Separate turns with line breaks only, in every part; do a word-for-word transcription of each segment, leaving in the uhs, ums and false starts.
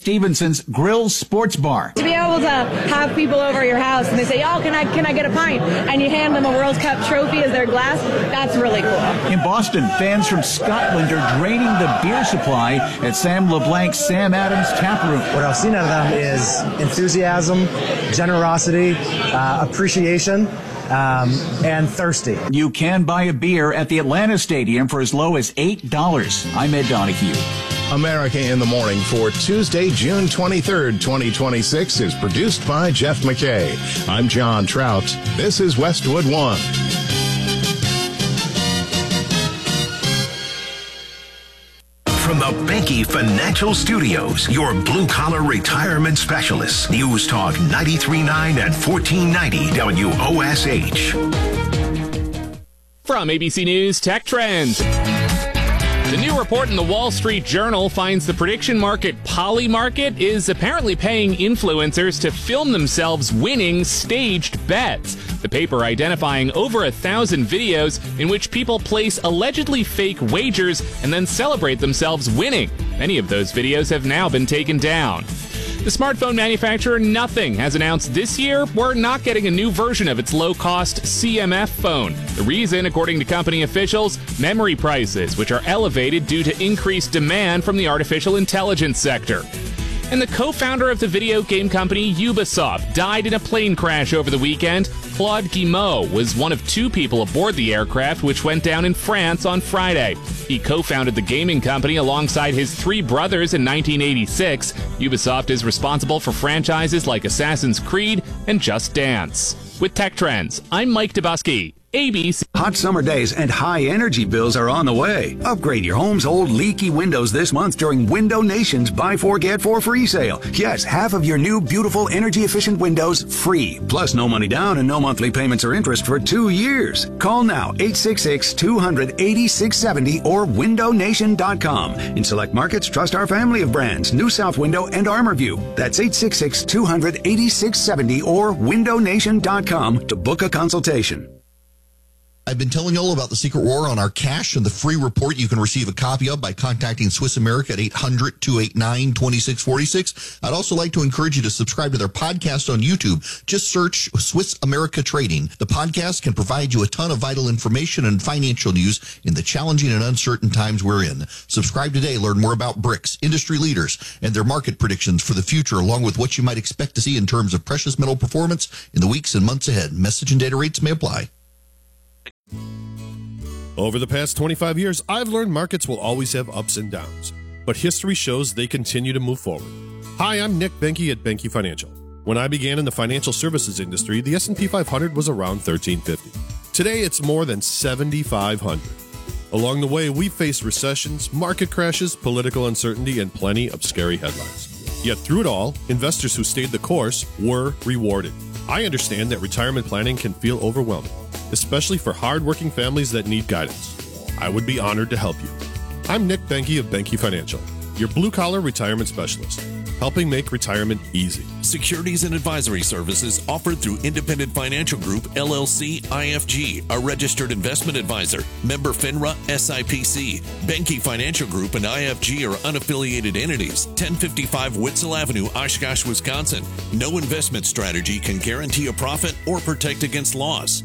Stevenson's Grill Sports Bar.
To be able to have people over at your house and they say, oh, can I can I get a pint? And you hand them a World Cup trophy as their glass, that's really cool.
In Boston, fans from Scotland are draining the beer supply at Sam LeBlanc's Sam Adams Tap Room.
What I've seen out of them is enthusiasm, generosity, uh, appreciation, um, and thirsty.
You can buy a beer at the Atlanta Stadium for as low as eight dollars. I'm Ed Donahue.
America in the Morning for Tuesday, June twenty-third, twenty twenty-six is produced by Jeff McKay. I'm John Trout. This is Westwood One.
From the Benke Financial Studios, your blue-collar retirement specialists. News Talk ninety-three point nine and fourteen ninety W O S H.
From A B C News Tech Trends. The new report in the Wall Street Journal finds the prediction market Polymarket is apparently paying influencers to film themselves winning staged bets. The paper identifying over a thousand videos in which people place allegedly fake wagers and then celebrate themselves winning. Many of those videos have now been taken down. The smartphone manufacturer Nothing has announced this year we're not getting a new version of its low-cost C M F phone. The reason, according to company officials, memory prices, which are elevated due to increased demand from the artificial intelligence sector. And the co-founder of the video game company Ubisoft died in a plane crash over the weekend. Claude Guillemot was one of two people aboard the aircraft, which went down in France on Friday. He co-founded the gaming company alongside his three brothers in nineteen eighty-six. Ubisoft is responsible for franchises like Assassin's Creed and Just Dance. With Tech Trends, I'm Mike Dubusky. A B C.
Hot summer days and high energy bills are on the way. Upgrade your home's old leaky windows this month during Window Nation's Buy Four Get Four free sale. Yes, half of your new beautiful energy efficient windows free. Plus no money down and no monthly payments or interest for two years. Call now eight six six, two hundred, eighty-six seventy or window nation dot com. In select markets, trust our family of brands, New South Window and ArmorView. That's eight six six, two hundred, eighty-six seventy or window nation dot com to book a consultation.
I've been telling you all about the secret war on our cash and the free report you can receive a copy of by contacting Swiss America at eight hundred, two eight nine, two six four six. I'd also like to encourage you to subscribe to their podcast on YouTube. Just search Swiss America Trading. The podcast can provide you a ton of vital information and financial news in the challenging and uncertain times we're in. Subscribe today. Learn more about BRICS, industry leaders, and their market predictions for the future, along with what you might expect to see in terms of precious metal performance in the weeks and months ahead. Message and data rates may apply.
Over the past twenty-five years, I've learned markets will always have ups and downs, but history shows they continue to move forward. Hi, I'm Nick Benke at Benke Financial. When I began in the financial services industry, the S and P five hundred was around thirteen fifty. Today, it's more than seventy-five hundred. Along the way, we've faced recessions, market crashes, political uncertainty, and plenty of scary headlines. Yet through it all, investors who stayed the course were rewarded. I understand that retirement planning can feel overwhelming, especially for hard-working families that need guidance. I would be honored to help you. I'm Nick Benke of Benke Financial, your blue-collar retirement specialist, helping make retirement easy.
Securities and advisory services offered through Independent Financial Group, L L C, I F G, a registered investment advisor, member FINRA, S I P C. Benke Financial Group and I F G are unaffiliated entities. ten fifty-five Witzel Avenue, Oshkosh, Wisconsin. No investment strategy can guarantee a profit or protect against loss.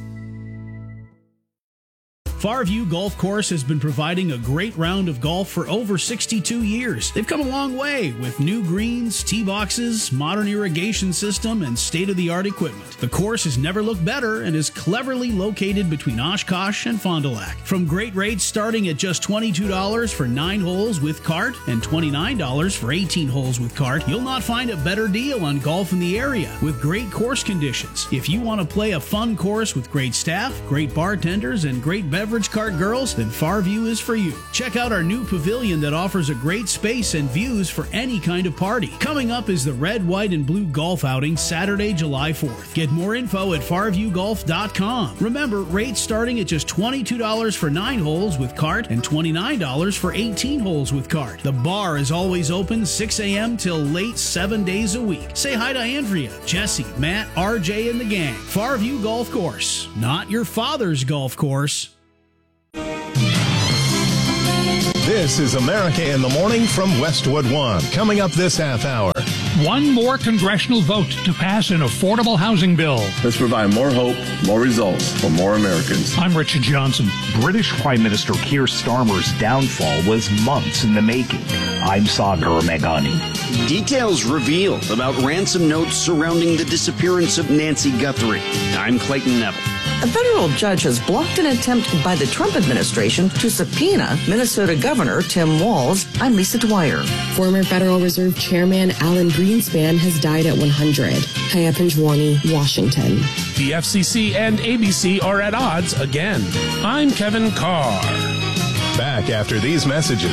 Farview Golf Course has been providing a great round of golf for over sixty-two years. They've come a long way with new greens, tee boxes, modern irrigation system, and state-of-the-art equipment. The course has never looked better and is cleverly located between Oshkosh and Fond du Lac. From great rates starting at just twenty-two dollars for nine holes with cart and twenty-nine dollars for eighteen holes with cart, you'll not find a better deal on golf in the area with great course conditions. If you want to play a fun course with great staff, great bartenders, and great beverages, Cart girls, then Farview is for you. Check out our new pavilion that offers a great space and views for any kind of party. Coming up is the Red, White, and Blue Golf Outing Saturday, July fourth. Get more info at farview golf dot com. Remember, rates starting at just twenty-two dollars for nine holes with cart and twenty-nine dollars for eighteen holes with cart. The bar is always open six a.m. till late seven days a week. Say hi to Andrea, Jesse, Matt, R J, and the gang. Farview Golf Course, not your father's golf course.
This is America in the Morning from Westwood One. Coming up this half hour.
One more congressional vote to pass an affordable housing bill.
Let's provide more hope, more results for more Americans.
I'm Richard Johnson.
British Prime Minister Keir Starmer's downfall was months in the making. I'm Sagar Meghani.
Details revealed about ransom notes surrounding the disappearance of Nancy Guthrie. I'm Clayton Neville.
A federal judge has blocked an attempt by the Trump administration to subpoena Minnesota Governor Tim Walz. I'm Lisa Dwyer.
Former Federal Reserve Chairman Alan Greenspan has died at one hundred. Hayapanjwani, Washington.
The F C C and A B C are at odds again. I'm Kevin Carr.
Back after these messages.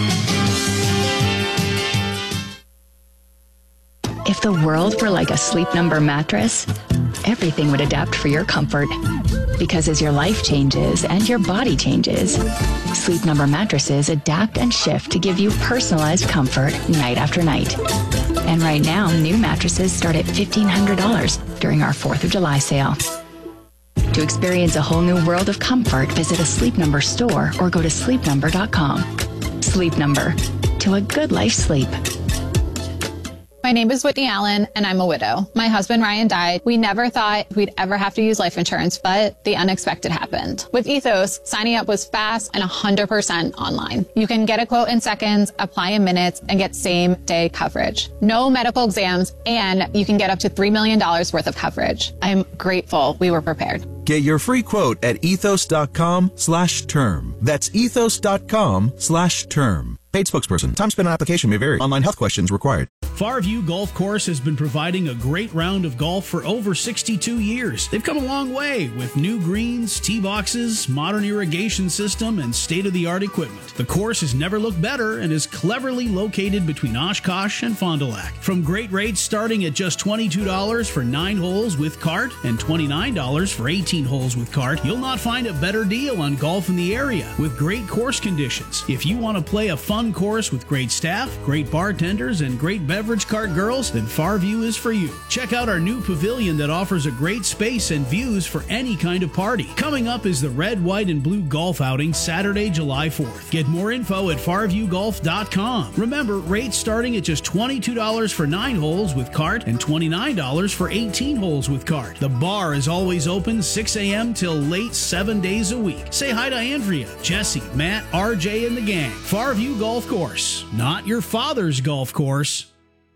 If the world were like a Sleep Number mattress, everything would adapt for your comfort. Because as your life changes and your body changes, Sleep Number mattresses adapt and shift to give you personalized comfort night after night. And right now, new mattresses start at fifteen hundred dollars during our fourth of July sale. To experience a whole new world of comfort, visit a Sleep Number store or go to sleep number dot com. Sleep Number. To a good life sleep.
My name is Whitney Allen, and I'm a widow. My husband, Ryan, died. We never thought we'd ever have to use life insurance, but the unexpected happened. With Ethos, signing up was fast and one hundred percent online. You can get a quote in seconds, apply in minutes, and get same-day coverage. No medical exams, and you can get up to three million dollars worth of coverage. I'm grateful we were prepared.
Get your free quote at ethos.com slash term. That's ethos.com slash term. Paid spokesperson. Time spent on application may vary. Online health questions required.
Farview Golf Course has been providing a great round of golf for over sixty-two years. They've come a long way with new greens, tee boxes, modern irrigation system, and state-of-the-art equipment. The course has never looked better and is cleverly located between Oshkosh and Fond du Lac. From great rates starting at just twenty-two dollars for nine holes with cart and twenty-nine dollars for eighteen holes with cart, you'll not find a better deal on golf in the area with great course conditions. If you want to play a fun course with great staff, great bartenders, and great beverage cart girls, then Farview is for you. Check out our new pavilion that offers a great space and views for any kind of party. Coming up is the Red, White, and Blue Golf Outing Saturday, July fourth. Get more info at farview golf dot com. Remember, rates starting at just twenty-two dollars for nine holes with cart and twenty-nine dollars for eighteen holes with cart. The bar is always open six a.m. till late seven days a week. Say hi to Andrea, Jesse, Matt, R J, and the gang. Farview Golf Course, not your father's golf course.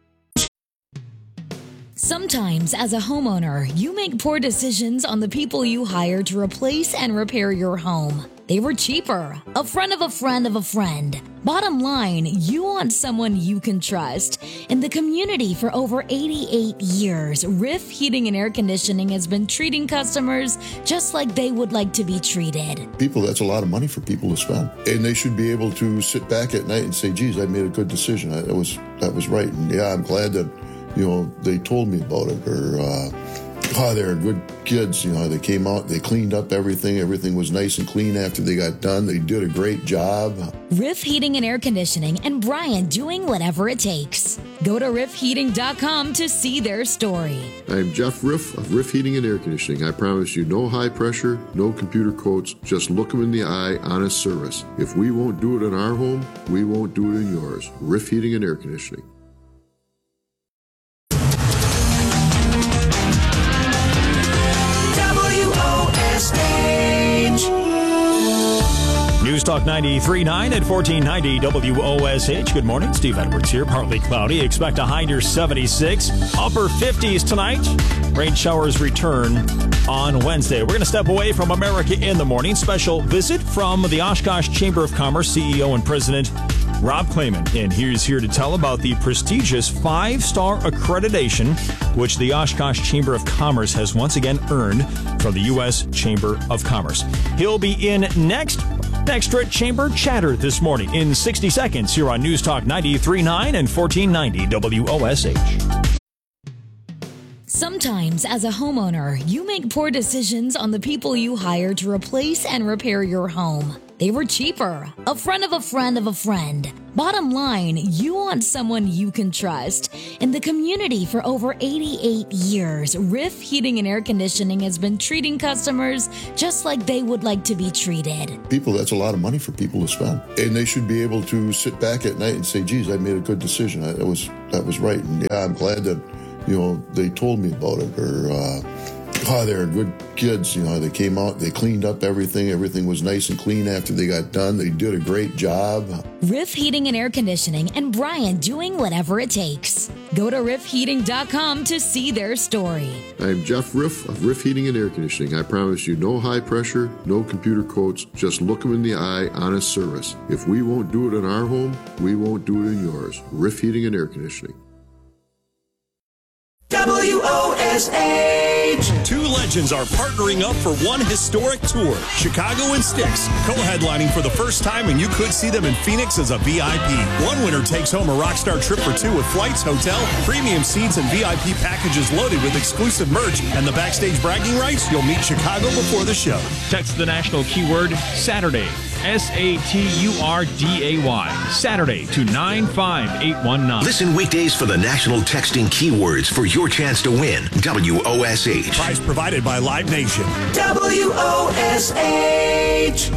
Sometimes, as a homeowner, you make poor decisions on the people you hire to replace and repair your home. They were cheaper, a friend of a friend of a friend. Bottom line, you want someone you can trust. In the community for over eighty-eight years, Riff Heating and Air Conditioning has been treating customers just like they would like to be treated.
People, that's a lot of money for people to spend. And they should be able to sit back at night and say, geez, I made a good decision. That was, that was right. And yeah, I'm glad that, you know, they told me about it, or, uh, oh, they're good kids. You know, they came out, they cleaned up everything. Everything was nice and clean after they got done. They did a great job.
Riff Heating and Air Conditioning, and Brian doing whatever it takes. Go to riff heating dot com to see their story.
I'm Jeff Riff of Riff Heating and Air Conditioning. I promise you, no high pressure, no computer quotes, just look them in the eye, honest service. If we won't do it in our home, we won't do it in yours. Riff Heating and Air Conditioning.
News Talk ninety-three point nine at fourteen ninety W O S H. Good morning. Steve Edwards here. Partly cloudy. Expect a high near seventy-six. Upper fifties tonight. Rain showers return on Wednesday. We're going to step away from America in the Morning. Special visit from the Oshkosh Chamber of Commerce C E O and President Rob Clayman. And he's here to tell about the prestigious five-star accreditation which the Oshkosh Chamber of Commerce has once again earned from the U S Chamber of Commerce. He'll be in next Extra Chamber Chatter this morning in sixty seconds here on News Talk ninety-three point nine and fourteen ninety W O S H.
Sometimes, as a homeowner, you make poor decisions on the people you hire to replace and repair your home. They were cheaper. A friend of a friend of a friend. Bottom line, you want someone you can trust. In the community for over eighty-eight years, Riff Heating and Air Conditioning has been treating customers just like they would like to be treated.
People, that's a lot of money for people to spend. And they should be able to sit back at night and say, geez, I made a good decision. I, that was that was right. And yeah, I'm glad that, you know, they told me about it. Or, uh, oh, they're good kids. You know, they came out, they cleaned up everything. Everything was nice and clean after they got done. They did a great job.
Riff Heating and Air Conditioning and Brian doing whatever it takes. Go to riff heating dot com to see their story.
I'm Jeff Riff of Riff Heating and Air Conditioning. I promise you no high pressure, no computer quotes, just look them in the eye, honest service. If we won't do it in our home, we won't do it in yours. Riff Heating and Air Conditioning.
W O S H.
Two legends are partnering up for one historic tour. Chicago and Styx, co-headlining for the first time, and you could see them in Phoenix as a V I P. One winner takes home a rockstar trip for two with flights, hotel, premium seats, and V I P packages loaded with exclusive merch and the backstage bragging rights. You'll meet Chicago before the show.
Text the national keyword Saturday. S A T U R D A Y. Saturday to nine five eight one nine.
Listen weekdays for the national texting keywords for your chance to win. W O S H.
Prize provided by Live Nation.
W O S H.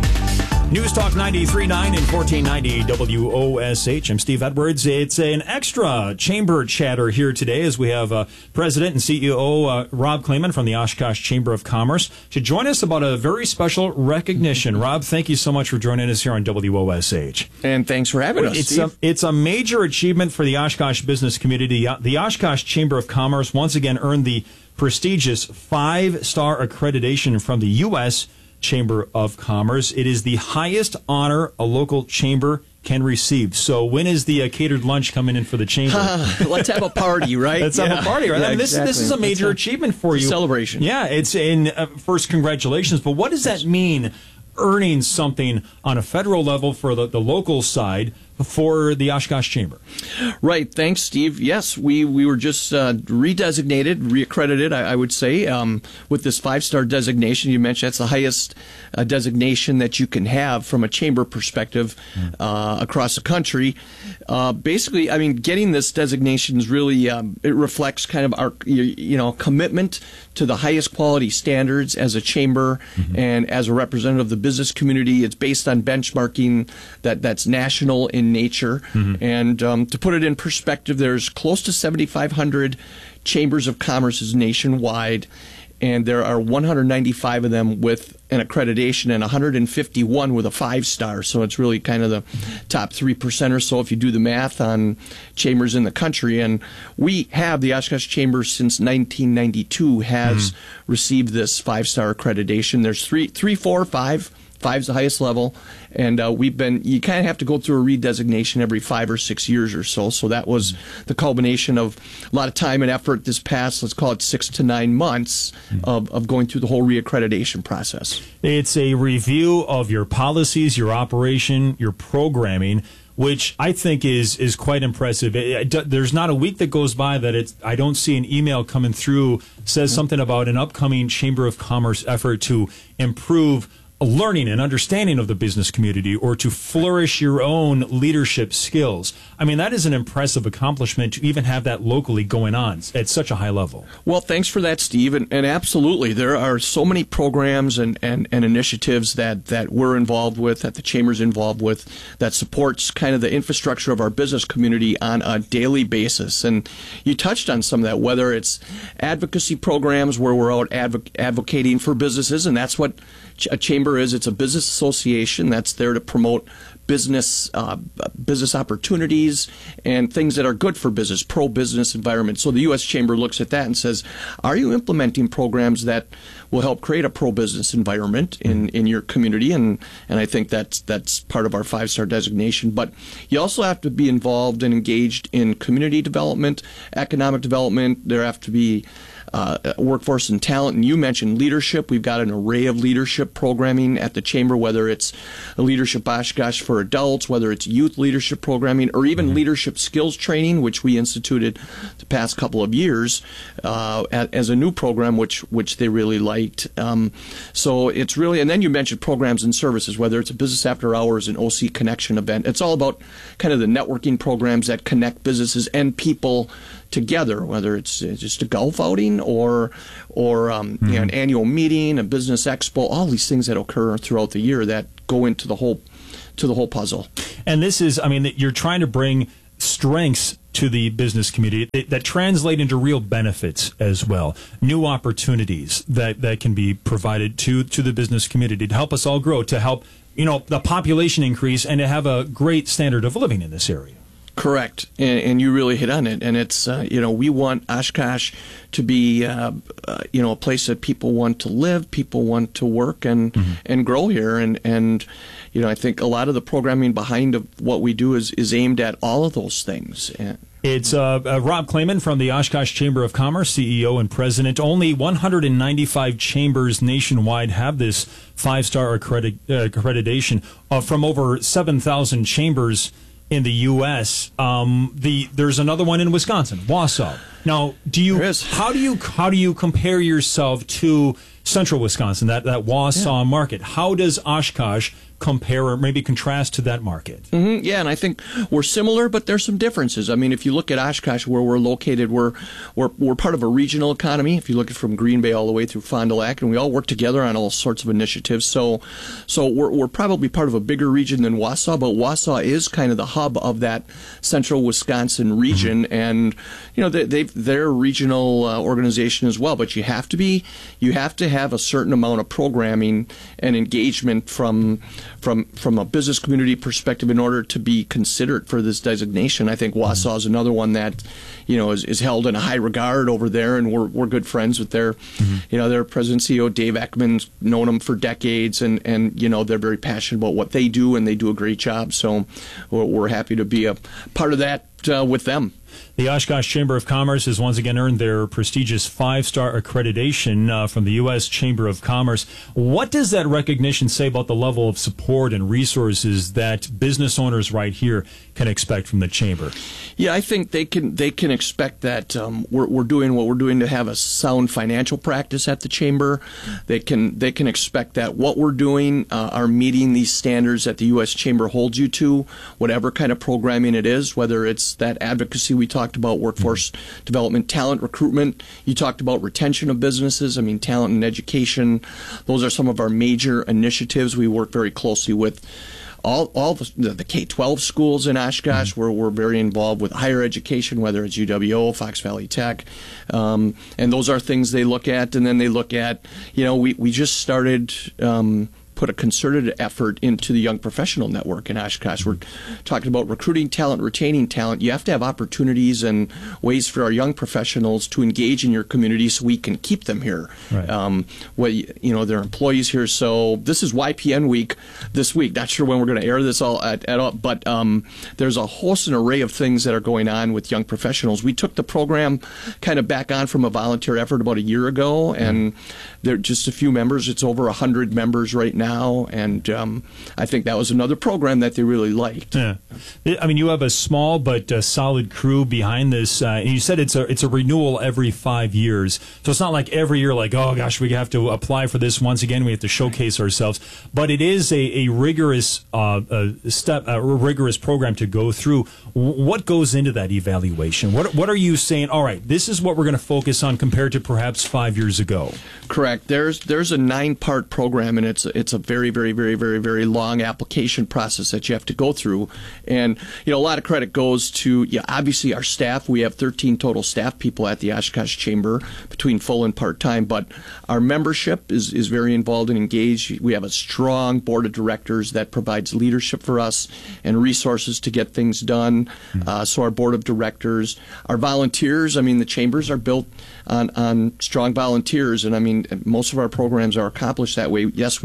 News Talk ninety-three point nine and fourteen ninety W O S H. I'm Steve Edwards. It's an extra chamber chatter here today as we have uh, President and C E O uh, Rob Kleeman from the Oshkosh Chamber of Commerce to join us about a very special recognition. Rob, thank you so much for joining us here on W O S H.
And thanks for having us,
it's
Steve.
A, it's a major achievement for the Oshkosh business community. The Oshkosh Chamber of Commerce once again earned the prestigious five-star accreditation from the U S Chamber of Commerce. It is the highest honor a local chamber can receive. So when is the uh, catered lunch coming in for the chamber?
Let's have a party, right?
Let's
yeah.
have a party, right?
Yeah,
I mean, this,
exactly.
this is a major
a,
achievement for you.
Celebration.
Yeah, it's in uh, first congratulations. But what does that mean, earning something on a federal level for the, the local side for the Oshkosh Chamber?
Right. Thanks, Steve. Yes, we, we were just uh, redesignated, reaccredited, I, I would say, um, with this five-star designation. You mentioned that's the highest uh, designation that you can have from a chamber perspective uh, across the country. Uh, basically, I mean, getting this designation is really, um, it reflects kind of our, you know, commitment to the highest quality standards as a chamber mm-hmm. and as a representative of the business community. It's based on benchmarking that, that's national in nature. Mm-hmm. And um, to put it in perspective, there's close to seventy-five hundred chambers of commerce nationwide, and there are one hundred ninety-five of them with an accreditation and one hundred fifty-one with a five-star. So it's really kind of the top three percent or so if you do the math on chambers in the country. And we have, the Oshkosh Chamber since nineteen ninety-two has mm-hmm. received this five-star accreditation. There's three, three, four, five. Five's the highest level, and uh, we've been, you kind of have to go through a redesignation every five or six years or so, so that was the culmination of a lot of time and effort this past, let's call it six to nine months of, of going through the whole reaccreditation process.
It's a review of your policies, your operation, your programming, which I think is is quite impressive. It, it, there's not a week that goes by that it's, I don't see an email coming through says something about an upcoming Chamber of Commerce effort to improve learning and understanding of the business community or to flourish your own leadership skills. I mean, that is an impressive accomplishment to even have that locally going on at such a high level.
Well, thanks for that, Steve. And, and absolutely, there are so many programs and, and, and initiatives that, that we're involved with, that the Chamber's involved with, that supports kind of the infrastructure of our business community on a daily basis. And you touched on some of that, whether it's advocacy programs where we're out advo- advocating for businesses, and that's what a chamber is. It's a business association that's there to promote business uh, business opportunities and things that are good for business, pro-business environment. So the U S Chamber looks at that and says, are you implementing programs that will help create a pro-business environment in, in your community? And, and I think that's, that's part of our five-star designation. But you also have to be involved and engaged in community development, economic development. There have to be Uh, workforce and talent, and you mentioned leadership. We've got an array of leadership programming at the Chamber, whether it's a Leadership Oshkosh for for adults, whether it's youth leadership programming or even mm-hmm. leadership skills training, which we instituted the past couple of years uh, as a new program, which which they really liked. Um, so it's really, and then you mentioned programs and services, whether it's a business after hours, an O C connection event. It's all about kind of the networking programs that connect businesses and people together, whether it's just a golf outing or or um, mm-hmm. you know, an annual meeting, a business expo, all these things that occur throughout the year that go into the whole to the whole puzzle.
And this is, I mean, you're trying to bring strengths to the business community that, that translate into real benefits as well, new opportunities that, that can be provided to to the business community to help us all grow, to help, you know, the population increase and to have a great standard of living in this area.
Correct, and, and you really hit on it. And it's uh, you know, we want Oshkosh to be uh, uh, you know, a place that people want to live, people want to work and mm-hmm. and grow here. And and you know, I think a lot of the programming behind of what we do is is aimed at all of those things. And,
It's uh, uh, Rob Clayman from the Oshkosh Chamber of Commerce, C E O and president. Only one hundred ninety-five chambers nationwide have this five-star accredit- uh, accreditation uh, from over seven thousand chambers in the U S. Um, the there's another one in Wisconsin, Wausau. Now, do you how do you how do you compare yourself to Central Wisconsin, that that Wausau yeah. market? How does Oshkosh compare or maybe contrast to that market?
Mm-hmm. Yeah, and I think we're similar, but there's some differences. I mean, if you look at Oshkosh, where we're located, we're we're we're part of a regional economy. If you look at from Green Bay all the way through Fond du Lac, and we all work together on all sorts of initiatives. So, so we're we're probably part of a bigger region than Wausau, but Wausau is kind of the hub of that Central Wisconsin region, mm-hmm. and you know they they've, they're a regional uh, organization as well. But you have to be you have to have a certain amount of programming and engagement from. From from a business community perspective, in order to be considered for this designation. I think Wausau is another one that, you know, is, is held in a high regard over there, and we're we're good friends with their, mm-hmm. you know, their president C E O Dave Ekman's known them for decades, and, and you know they're very passionate about what they do, and they do a great job. So we're, we're happy to be a part of that uh, with them.
The Oshkosh Chamber of Commerce has once again earned their prestigious five-star accreditation uh, from the U S Chamber of Commerce. What does that recognition say about the level of support and resources that business owners right here can expect from the Chamber?
Yeah, I think they can they can expect that um, we're we're doing what we're doing to have a sound financial practice at the Chamber. They can they can expect that what we're doing uh, are meeting these standards that the U S Chamber holds you to, whatever kind of programming it is, whether it's that advocacy we talked about, workforce mm-hmm. development, talent recruitment. You talked about retention of businesses. I mean, talent and education. Those are some of our major initiatives. We work very closely with all all the, the K twelve schools in Oshkosh, mm-hmm. where we're very involved with higher education, whether it's U W O, Fox Valley Tech, um, and those are things they look at. And then they look at, you know, we we just started. Um, put a concerted effort into the Young Professional Network in Oshkosh. We're talking about recruiting talent, retaining talent. You have to have opportunities and ways for our young professionals to engage in your community so we can keep them here.
Right.
Um, well, you know, they're employees here. So this is Y P N week this week. Not sure when we're going to air this all at, at all, but um, there's a host and array of things that are going on with young professionals. We took the program kind of back on from a volunteer effort about a year ago, and there are just a few members. It's over one hundred members right now. Now, and um, I think that was another program that they really liked.
Yeah, I mean, you have a small but uh, solid crew behind this, uh, and you said it's a it's a renewal every five years. So it's not like every year, like, oh gosh, we have to apply for this once again. We have to showcase ourselves. But it is a, a rigorous uh, a step, a rigorous program to go through. What goes into that evaluation? What what are you saying? All right, this is what we're going to focus on compared to perhaps five years ago.
Correct. There's there's a nine part program, and it's it's a very, very, very, very, very long application process that you have to go through. And, you know, a lot of credit goes to, yeah, obviously our staff. We have thirteen total staff people at the Oshkosh Chamber between full and part-time, but our membership is, is very involved and engaged. We have a strong board of directors that provides leadership for us and resources to get things done. Mm-hmm. Uh, so our board of directors, our volunteers, I mean, the chambers are built on, on strong volunteers, and I mean, most of our programs are accomplished that way. Yes, we have staff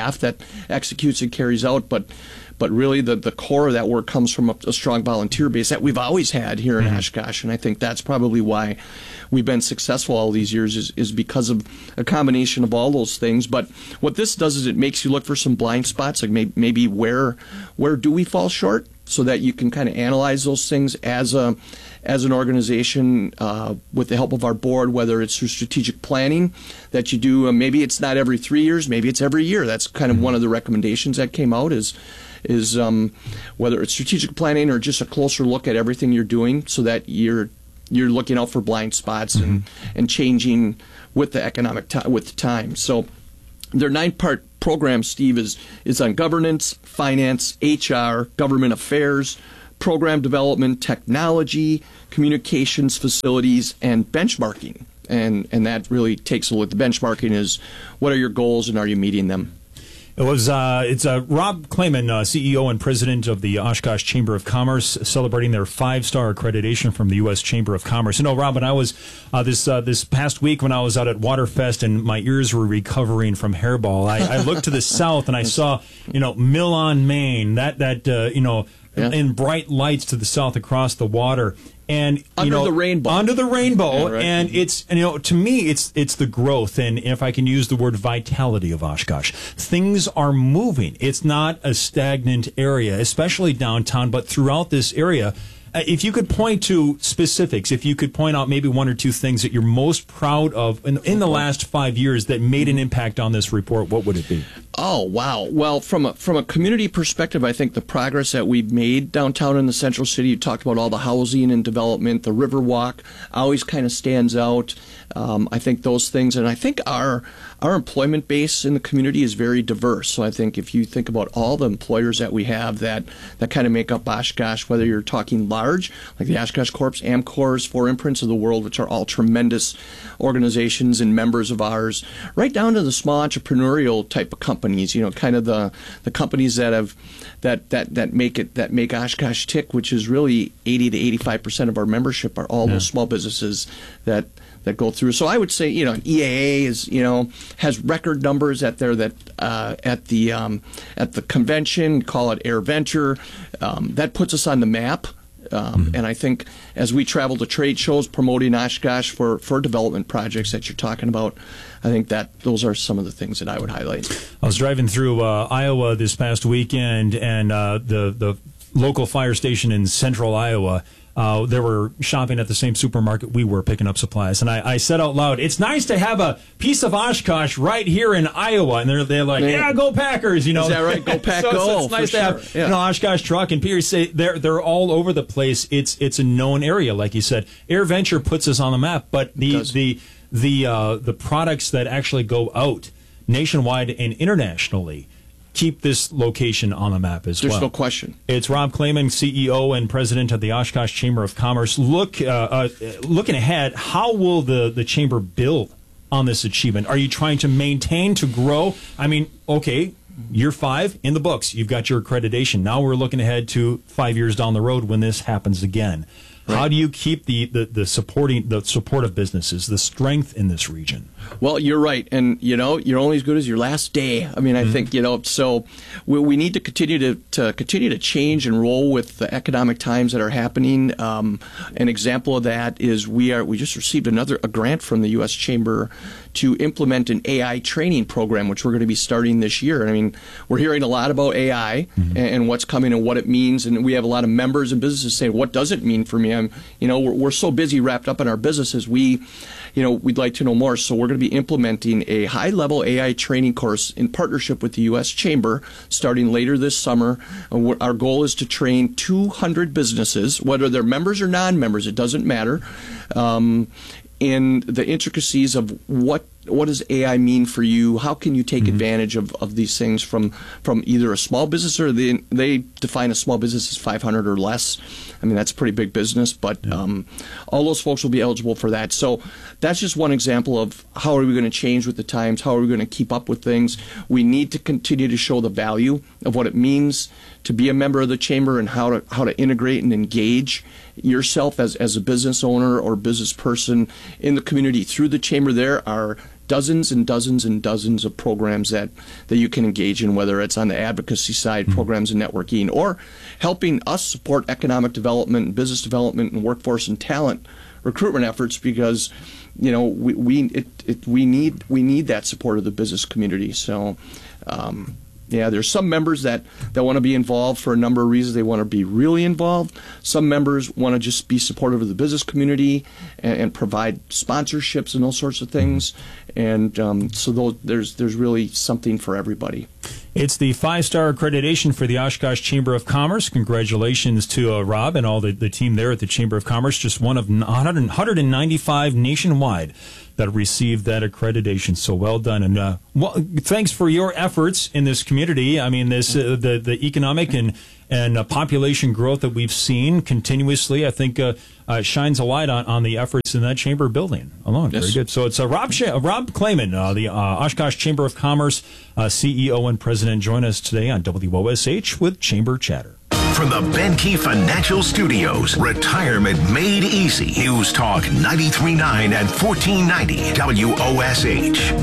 staff that executes and carries out, but but really the, the core of that work comes from a, a strong volunteer base that we've always had here in mm-hmm. Oshkosh, and I think that's probably why we've been successful all these years is, is because of a combination of all those things. But what this does is it makes you look for some blind spots, like maybe, maybe where where do we fall short, so that you can kind of analyze those things as a as an organization uh, with the help of our board, whether it's through strategic planning that you do. Uh, maybe it's not every three years, maybe it's every year. That's kind of mm-hmm. one of the recommendations that came out is is um, whether it's strategic planning or just a closer look at everything you're doing, so that you're you're looking out for blind spots mm-hmm. and, and changing with the economic ti- with the time. So their nine-part program, Steve, is is on governance, finance, H R, government affairs, program development, technology, communications, facilities, and benchmarking. And and that really takes a look. The benchmarking is what are your goals and are you meeting them?
It was uh, it's uh, Rob Clayman, uh, C E O and president of the Oshkosh Chamber of Commerce, celebrating their five-star accreditation from the U S Chamber of Commerce. You know, Rob, and I was uh, this uh, this past week when I was out at Waterfest and my ears were recovering from hairball. I, I looked to the south and I saw, you know, Mill on Main, that that uh, you know, yeah. in bright lights to the south across the water. And you
under
know,
the rainbow,
under the rainbow,
yeah, right.
and it's and, you know, to me, it's it's the growth, and if I can use the word vitality of Oshkosh, things are moving. It's not a stagnant area, especially downtown, but throughout this area. Uh, if you could point to specifics, if you could point out maybe one or two things that you're most proud of in, in the last five years that made an impact on this report, what would it be?
Oh, wow. Well, from a, from a community perspective, I think the progress that we've made downtown in the central city, you talked about all the housing and development, the Riverwalk always kind of stands out. Um, I think those things, and I think our our employment base in the community is very diverse. So I think if you think about all the employers that we have that, that kind of make up Oshkosh, whether you're talking large, like the Oshkosh Corps, Amcors, Four Imprints of the World, which are all tremendous organizations and members of ours, right down to the small entrepreneurial type of companies, you know, kind of the, the companies that have that, that, that make it that make Oshkosh tick, which is really eighty to eighty-five percent of our membership are all yeah. those small businesses that that go through. So I would say, you know, E A A is, you know, has record numbers at there that uh, at the um, at the convention, call it Air Venture. Um, that puts us on the map. Um, mm-hmm. And I think as we travel to trade shows promoting Oshkosh for, for development projects that you're talking about, I think that those are some of the things that I would highlight.
I was driving through uh, Iowa this past weekend, and uh, the the local fire station in central Iowa, uh, they were shopping at the same supermarket we were, picking up supplies. And I, I said out loud, it's nice to have a piece of Oshkosh right here in Iowa. And they're, they're like, yeah, yeah go Packers, you know.
Is that right? Go Pack,
so,
go.
So it's nice to
sure.
have
yeah.
an Oshkosh truck. And Peter say they're, they're all over the place. It's it's a known area, like you said. Air Venture puts us on the map, but the the the uh, the products that actually go out nationwide and internationally keep this location on the map as
There's
well.
There's no question.
It's Rob Clayman, C E O and president of the Oshkosh Chamber of Commerce. Look, uh, uh, looking ahead, how will the, the chamber build on this achievement? Are you trying to maintain, to grow? I mean, okay, year five in the books, you've got your accreditation. Now we're looking ahead to five years down the road when this happens again. Right. How do you keep the, the, the supporting the supportive businesses, the strength in this region?
Well, you're right, and you know you're only as good as your last day. I mean, I mm-hmm. think you know. So we, we need to continue to, to continue to change and roll with the economic times that are happening. Um, an example of that is we are we just received another a grant from the U S Chamber to implement an A I training program, which we're going to be starting this year. I mean, we're hearing a lot about A I mm-hmm. and, and what's coming and what it means, and we have a lot of members and businesses saying, "What does it mean for me?" I'm, you know, we're, we're so busy wrapped up in our businesses. We, you know, we'd like to know more. So we're going to be implementing a high-level A I training course in partnership with the U S Chamber starting later this summer. Our goal is to train two hundred businesses, whether they're members or non-members, it doesn't matter, um, in the intricacies of what what does A I mean for you? How can you take mm-hmm. advantage of, of these things from from either a small business, or they, they define a small business as five hundred or less. I mean, that's a pretty big business, but yeah. um, all those folks will be eligible for that. So that's just one example of how are we going to change with the times, how are we going to keep up with things. We need to continue to show the value of what it means to be a member of the chamber and how to how to integrate and engage yourself as, as a business owner or business person in the community through the chamber. There are dozens and dozens and dozens of programs that, that you can engage in, whether it's on the advocacy side, mm-hmm. programs and networking, or helping us support economic development and business development and workforce and talent recruitment efforts, because you know we we it, it we need we need that support of the business community. So um, yeah, there's some members that, that want to be involved for a number of reasons. They want to be really involved. Some members want to just be supportive of the business community and, and provide sponsorships and those sorts of things. And um, so those, there's there's really something for everybody.
It's the five-star accreditation for the Oshkosh Chamber of Commerce. Congratulations to uh, Rob and all the, the team there at the Chamber of Commerce. Just one of one hundred ninety-five nationwide that received that accreditation. So well done. And uh, well, thanks for your efforts in this community. I mean, this uh, the, the economic and, and uh, population growth that we've seen continuously, I think, uh, uh, shines a light on, on the efforts in that chamber building alone. Yes. Very good. So it's uh, Rob Sh- Rob Clayman, uh, the uh, Oshkosh Chamber of Commerce uh, C E O and president, join us today on W O S H with Chamber Chatter.
From the Benkey Financial Studios, retirement made easy. News Talk ninety-three point nine and fourteen ninety W O S H.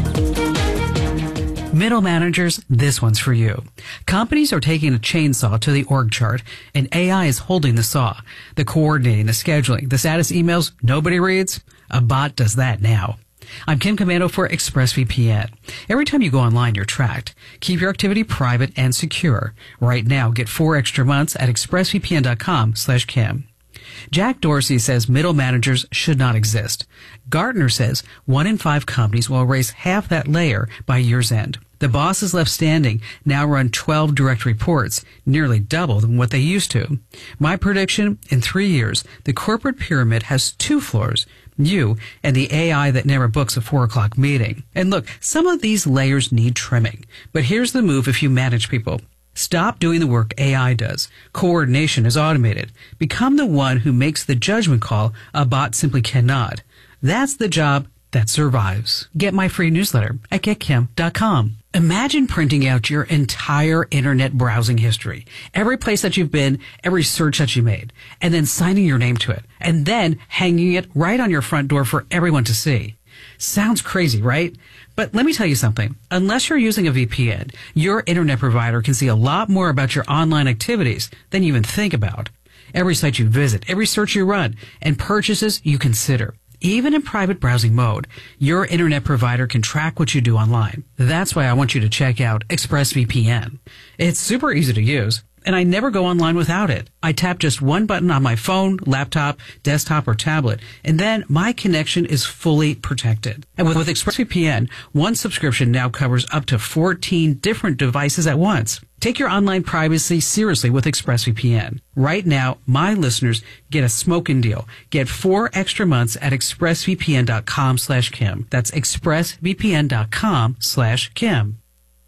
Middle managers, this one's for you. Companies are taking a chainsaw to the org chart, and A I is holding the saw. The coordinating, the scheduling, the status emails nobody reads. A bot does that now. I'm Kim Commando for ExpressVPN. Every time you go online, you're tracked. Keep your activity private and secure. Right now, get four extra months at expressvpn.com slash Kim. Jack Dorsey says middle managers should not exist. Gartner says one in five companies will erase half that layer by year's end. The bosses left standing now run twelve direct reports, nearly double than what they used to. My prediction, in three years, the corporate pyramid has two floors, you and the A I that never books a four o'clock meeting. And look, some of these layers need trimming. But here's the move if you manage people. Stop doing the work A I does. Coordination is automated. Become the one who makes the judgment call a bot simply cannot. That's the job that survives. Get my free newsletter at get kim dot com. Imagine printing out your entire internet browsing history, every place that you've been, every search that you made, and then signing your name to it, and then hanging it right on your front door for everyone to see. Sounds crazy, right? But let me tell you something. Unless you're using a V P N, your internet provider can see a lot more about your online activities than you even think about. Every site you visit, every search you run, and purchases you consider. Even in private browsing mode, your internet provider can track what you do online. That's why I want you to check out ExpressVPN. It's super easy to use, and I never go online without it. I tap just one button on my phone, laptop, desktop, or tablet, and then my connection is fully protected. And with, with ExpressVPN, one subscription now covers up to fourteen different devices at once. Take your online privacy seriously with ExpressVPN. Right now, my listeners get a smoking deal. Get four extra months at expressvpn.com slash Kim. That's expressvpn.com slash Kim.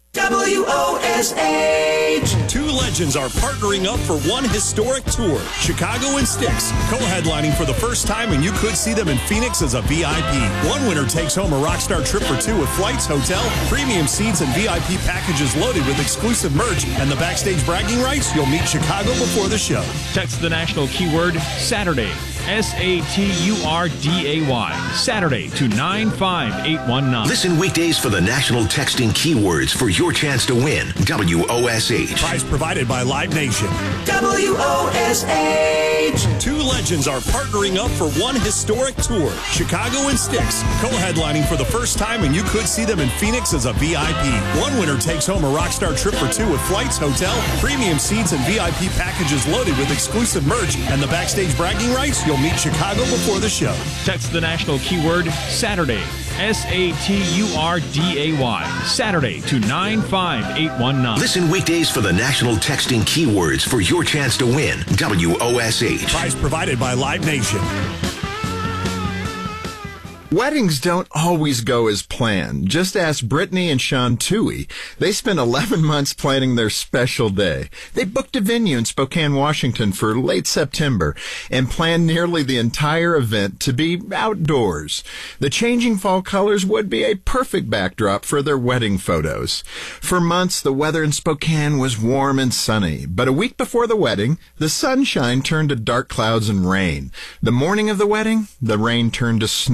W O S H.
Two legends are partnering up for one historic tour. Chicago and Styx, co-headlining for the first time, and you could see them in Phoenix as a V I P. One winner takes home a Rockstar trip for two with flights, hotel, premium seats, and V I P packages loaded with exclusive merch. And the backstage bragging rights, you'll meet Chicago before the show.
Text the national keyword Saturday. S A T U R D A Y. Saturday to nine five eight one nine.
Listen weekdays for the national texting keywords for your chance to win. W O S H.
Prize provided by Live Nation.
W O S H.
Two legends are partnering up for one historic tour. Chicago and Styx, co-headlining for the first time, and you could see them in Phoenix as a V I P. One winner takes home a Rockstar trip for two with flights, hotel, premium seats, and V I P packages loaded with exclusive merch. And the backstage bragging rights, you'll meet Chicago before the show.
Text the national keyword Saturday. S A T U R D A Y. Saturday to nine five eight one nine.
Listen weekdays for the national texting keywords for your chance to win. W O S H.
Prize provided by Live Nation.
Weddings don't always go as planned. Just ask Brittany and Sean Toohey. They spent eleven months planning their special day. They booked a venue in Spokane, Washington for late September and planned nearly the entire event to be outdoors. The changing fall colors would be a perfect backdrop for their wedding photos. For months, the weather in Spokane was warm and sunny, but a week before the wedding, the sunshine turned to dark clouds and rain. The morning of the wedding, the rain turned to snow.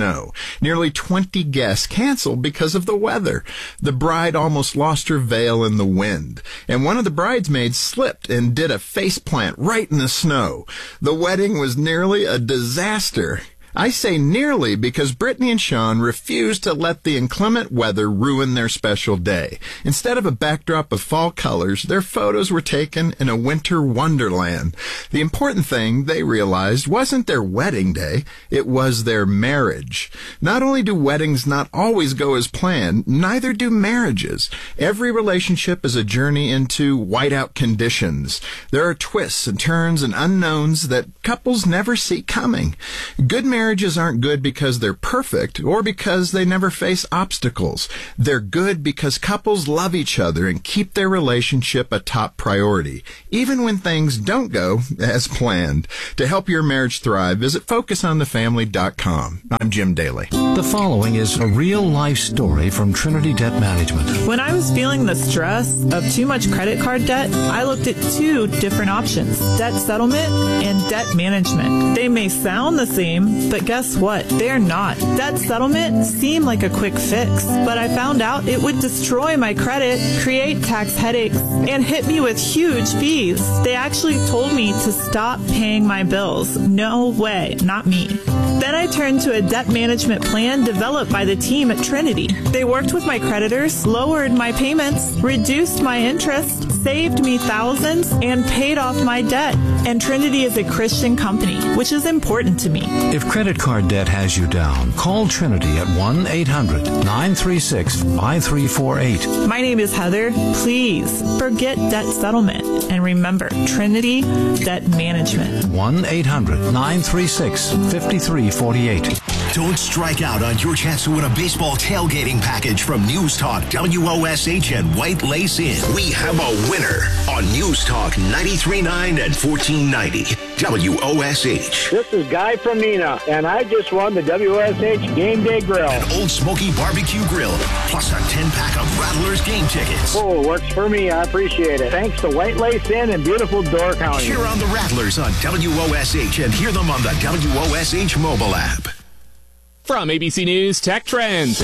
Nearly twenty guests canceled because of the weather. The bride almost lost her veil in the wind, and one of the bridesmaids slipped and did a face plant right in the snow. The wedding was nearly a disaster. I say nearly because Brittany and Sean refused to let the inclement weather ruin their special day. Instead of a backdrop of fall colors, their photos were taken in a winter wonderland. The important thing, they realized, wasn't their wedding day, it was their marriage. Not only do weddings not always go as planned, neither do marriages. Every relationship is a journey into whiteout conditions. There are twists and turns and unknowns that couples never see coming. Good marriage Marriages aren't good because they're perfect or because they never face obstacles. They're good because couples love each other and keep their relationship a top priority, even when things don't go as planned. To help your marriage thrive, visit focus on the family dot com. I'm Jim Daly.
The following is a real-life story from Trinity Debt Management.
When I was feeling the stress of too much credit card debt, I looked at two different options, debt settlement and debt management. They may sound the same, but guess what? They're not. Debt settlement seemed like a quick fix, but I found out it would destroy my credit, create tax headaches, and hit me with huge fees. They actually told me to stop paying my bills. No way, not me. Then I turned to a debt management plan developed by the team at Trinity. They worked with my creditors, lowered my payments, reduced my interest, saved me thousands, and paid off my debt. And Trinity is a Christian company, which is important to me.
If credit card debt has you down, call Trinity at one eight hundred nine three six five three four eight.
My name is Heather. Please forget debt settlement and remember Trinity Debt Management.
one eight hundred nine three six five three four eight.
Don't strike out on your chance to win a baseball tailgating package from News Talk W O S H and White Lace Inn. We have a winner on News Talk ninety-three point nine and fourteen ninety W O S H.
This is Guy from Neenah, and I just won the W O S H Game Day Grill.
An Old Smoky Barbecue Grill, plus a ten-pack of Rattlers game tickets.
Oh, works for me. I appreciate it. Thanks to White Lace Inn in beautiful Door County.
Cheer on the Rattlers on W O S H and hear them on the W O S H mobile app.
From A B C News Tech Trends.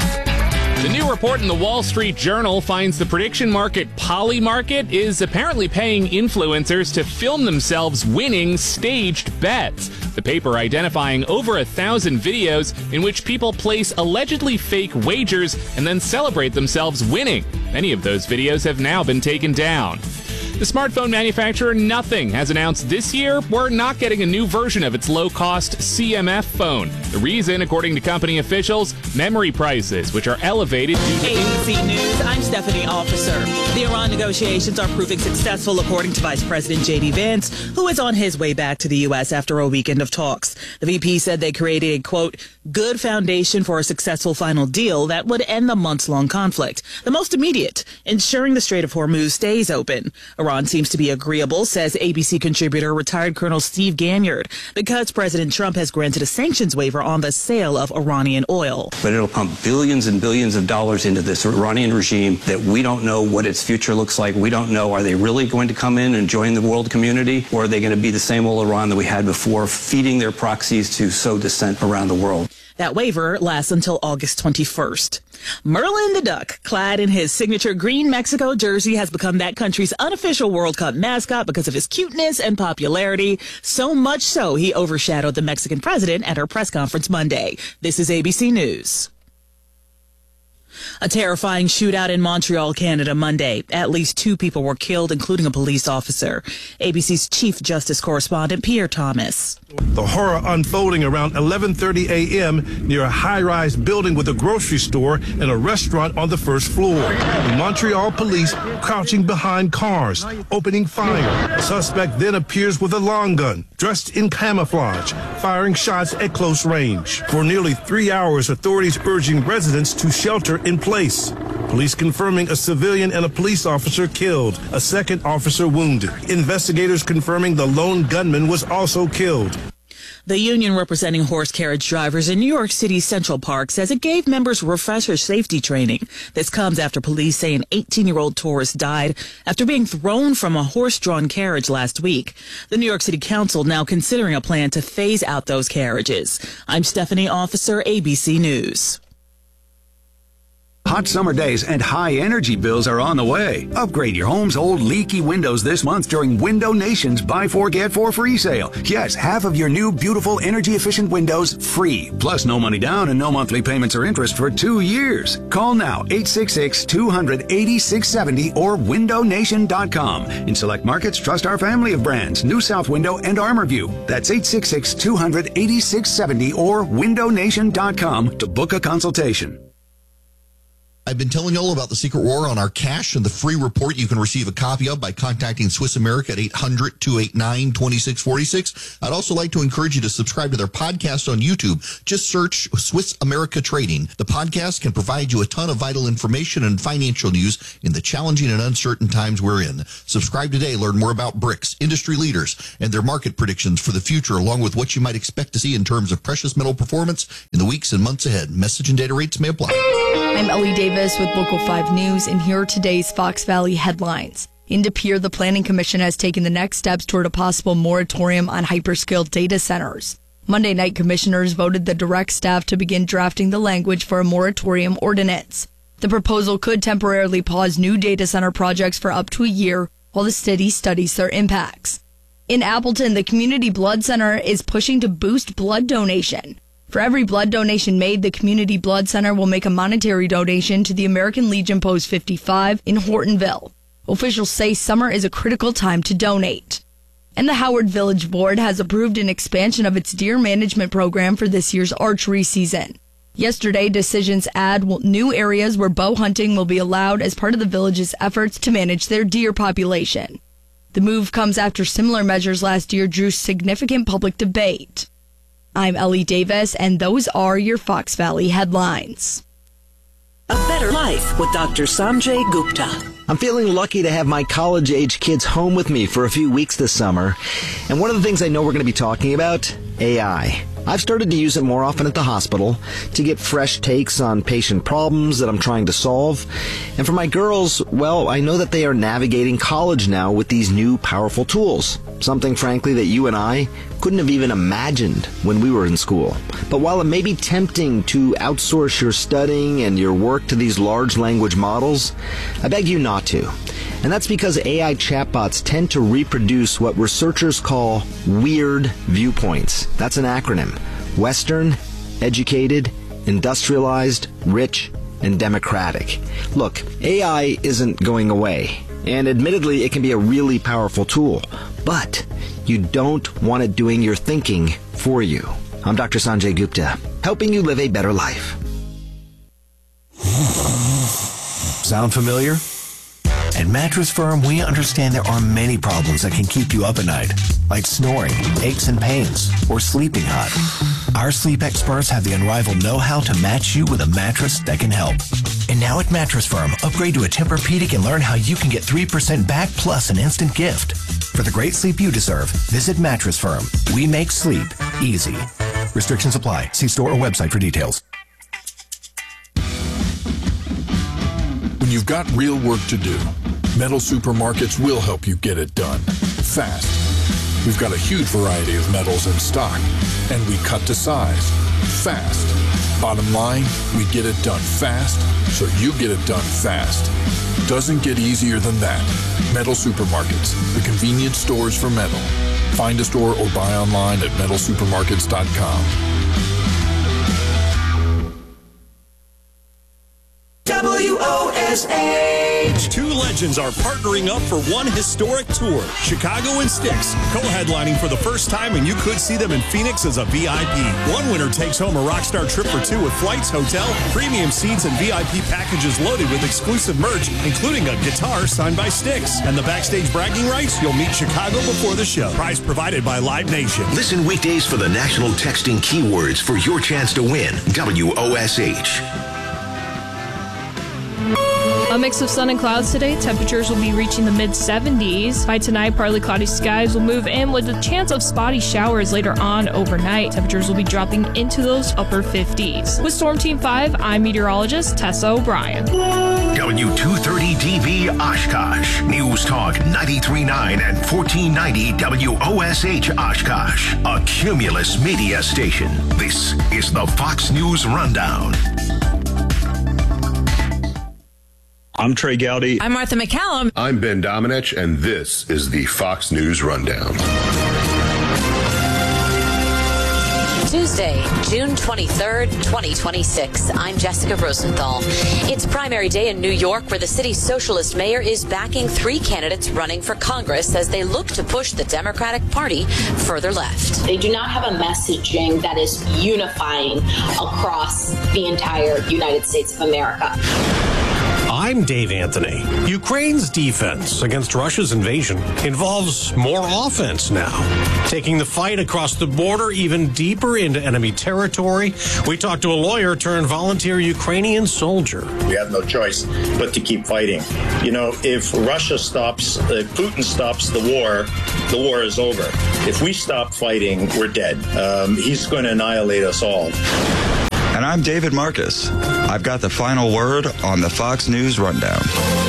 The new report in the Wall Street Journal finds the prediction market Polymarket is apparently paying influencers to film themselves winning staged bets. The paper identifying over a thousand videos in which people place allegedly fake wagers and then celebrate themselves winning. Many of those videos have now been taken down. The smartphone manufacturer Nothing has announced this year we're not getting a new version of its low-cost C M F phone. The reason, according to company officials, memory prices, which are elevated due to...
A B C News, I'm Stephanie Officer. The Iran negotiations are proving successful, according to Vice President J D Vance, who is on his way back to the U S after a weekend of talks. The V P said they created a, quote, good foundation for a successful final deal that would end the months-long conflict. The most immediate, ensuring the Strait of Hormuz stays open. Iran seems to be agreeable, says A B C contributor retired Colonel Steve Ganyard, because President Trump has granted a sanctions waiver on the sale of Iranian oil.
But it'll pump billions and billions of dollars into this Iranian regime that we don't know what its future looks like. We don't know, are they really going to come in and join the world community, or are they going to be the same old Iran that we had before, feeding their proxies to sow dissent around the world?
That waiver lasts until August twenty-first. Merlin the Duck, clad in his signature green Mexico jersey, has become that country's unofficial World Cup mascot because of his cuteness and popularity. So much so, he overshadowed the Mexican president at her press conference Monday. This is A B C News. A terrifying shootout in Montreal, Canada, Monday. At least two people were killed, including a police officer. A B C's Chief Justice correspondent Pierre Thomas.
The horror unfolding around eleven thirty a.m. near a high-rise building with a grocery store and a restaurant on the first floor. The Montreal police crouching behind cars, opening fire. The suspect then appears with a long gun, dressed in camouflage, firing shots at close range. For nearly three hours, authorities urging residents to shelter in place. Police confirming a civilian and a police officer killed, a second officer wounded. Investigators confirming the lone gunman was also killed.
The union representing horse carriage drivers in New York City's Central Park says it gave members refresher safety training. This comes after police say an eighteen-year-old tourist died after being thrown from a horse-drawn carriage last week. The New York City Council now considering a plan to phase out those carriages. I'm Stephanie Officer, A B C News.
Hot summer days and high energy bills are on the way. Upgrade your home's old leaky windows this month during Window Nation's Buy Four Get Four free sale. Yes, half of your new beautiful energy efficient windows free. Plus no money down and no monthly payments or interest for two years. Call now eight six six, two hundred, eighty-six seventy or window nation dot com. In select markets, trust our family of brands, New South Window and ArmorView. That's eight six six, two hundred, eighty-six seventy or window nation dot com to book a consultation.
I've been telling you all about the secret war on our cash and the free report you can receive a copy of by contacting Swiss America at eight hundred, two eight nine, two six four six. I'd also like to encourage you to subscribe to their podcast on YouTube. Just search Swiss America Trading. The podcast can provide you a ton of vital information and financial news in the challenging and uncertain times we're in. Subscribe today. Learn more about BRICS, industry leaders, and their market predictions for the future, along with what you might expect to see in terms of precious metal performance in the weeks and months ahead. Message and data rates may apply.
I'm Ellie Davis with Local five News, and here are today's Fox Valley headlines. In De Pere, the Planning Commission has taken the next steps toward a possible moratorium on hyperscale data centers. Monday night, commissioners voted the direct staff to begin drafting the language for a moratorium ordinance. The proposal could temporarily pause new data center projects for up to a year while the city studies their impacts. In Appleton, the Community Blood Center is pushing to boost blood donation. For every blood donation made, the Community Blood Center will make a monetary donation to the American Legion Post fifty-five in Hortonville. Officials say summer is a critical time to donate. And the Howard Village Board has approved an expansion of its deer management program for this year's archery season. Yesterday, decisions add new areas where bow hunting will be allowed as part of the village's efforts to manage their deer population. The move comes after similar measures last year drew significant public debate. I'm Ellie Davis, and those are your Fox Valley headlines.
A better life with Doctor Sanjay Gupta.
I'm feeling lucky to have my college-age kids home with me for a few weeks this summer. And one of the things I know we're going to be talking about, A I. I've started to use it more often at the hospital to get fresh takes on patient problems that I'm trying to solve. And for my girls, well, I know that they are navigating college now with these new powerful tools. Something, frankly, that you and I couldn't have even imagined when we were in school. But while it may be tempting to outsource your studying and your work to these large language models, I beg you not to. And that's because A I chatbots tend to reproduce what researchers call weird viewpoints. That's an acronym. Western, educated, industrialized, rich, and democratic. Look, A I isn't going away. And admittedly, it can be a really powerful tool. But you don't want it doing your thinking for you. I'm Doctor Sanjay Gupta, helping you live a better life.
Sound familiar? At Mattress Firm, we understand there are many problems that can keep you up at night, like snoring, aches and pains, or sleeping hot. Our sleep experts have the unrivaled know-how to match you with a mattress that can help. And now at Mattress Firm, upgrade to a Tempur-Pedic and learn how you can get three percent back plus an instant gift. For the great sleep you deserve, visit Mattress Firm. We make sleep easy. Restrictions apply. See store or website for details.
When you've got real work to do, Metal Supermarkets will help you get it done fast. We've got a huge variety of metals in stock, and we cut to size fast. Bottom line, we get it done fast, so you get it done fast. Doesn't get easier than that. Metal Supermarkets, the convenience stores for metal. Find a store or buy online at metal supermarkets dot com.
W O S H.
Two legends are partnering up for one historic tour. Chicago and Styx, co-headlining for the first time, and you could see them in Phoenix as a V I P. One winner takes home a Rockstar trip for two with flights, hotel, premium seats, and V I P packages loaded with exclusive merch, including a guitar signed by Styx. And the backstage bragging rights, you'll meet Chicago before the show. Prize provided by Live Nation.
Listen weekdays for the national texting keywords for your chance to win. W O S H.
A mix of sun and clouds today. Temperatures will be reaching the mid seventies. By tonight, partly cloudy skies will move in with a chance of spotty showers later on overnight. Temperatures will be dropping into those upper fifties. With Storm Team five, I'm meteorologist Tessa O'Brien.
W two thirty D V Oshkosh. News Talk ninety-three point nine and fourteen ninety W O S H Oshkosh. A Cumulus media station. This is the Fox News Rundown.
I'm Trey Gowdy.
I'm Martha McCallum.
I'm Ben Domenech, and this is the Fox News Rundown.
Tuesday, June twenty-third, twenty twenty-six. I'm Jessica Rosenthal. It's primary day in New York, where the city's socialist mayor is backing three candidates running for Congress as they look to push the Democratic Party further left.
They do not have a messaging that is unifying across the entire United States of America.
I'm Dave Anthony. Ukraine's defense against Russia's invasion involves more offense now, taking the fight across the border even deeper into enemy territory. We talked to a lawyer turned volunteer Ukrainian soldier.
We have no choice but to keep fighting. You know, if Russia stops, uh, Putin stops the war, the war is over. If we stop fighting, we're dead. Um, he's going to annihilate us all.
And I'm David Marcus. I've got the final word on the Fox News Rundown.